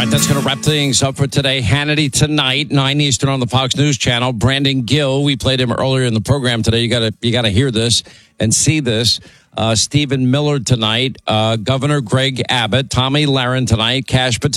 right, that's going to wrap things up for today. Hannity tonight, 9 Eastern on the Fox News Channel. Brandon Gill, we played him earlier in the program today. You got to hear this and see this. Stephen Miller tonight. Governor Greg Abbott. Tommy Lahren tonight. Kash Patel.